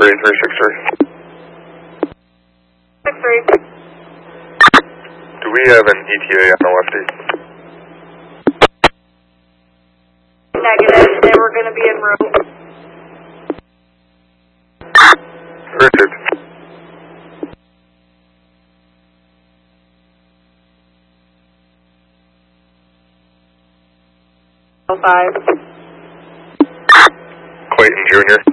363. 63. Do we have an ETA on the lefty? Negative. They were going to be en route. Richard. Oh, 5. Clayton Jr.